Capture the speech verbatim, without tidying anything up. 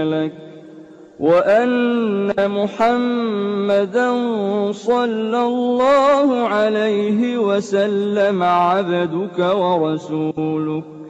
لك وأن محمدا صلى الله عليه وسلم عبدك ورسولك